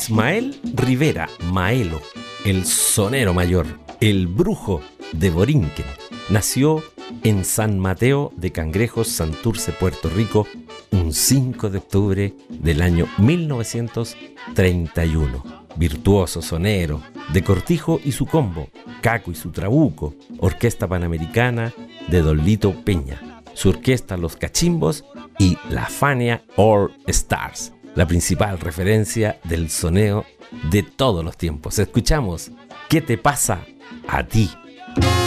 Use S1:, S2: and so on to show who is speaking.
S1: Ismael Rivera Maelo, el sonero mayor, el brujo de Borinquen, nació en San Mateo de Cangrejos, Santurce, Puerto Rico, un 5 de octubre del año 1931. Virtuoso sonero, de Cortijo y su combo, Caco y su trabuco, Orquesta Panamericana de Don Lito Peña, su orquesta Los Cachimbos y la Fania All Stars, la principal referencia del soneo de todos los tiempos. Escuchamos ¿Qué te pasa a ti?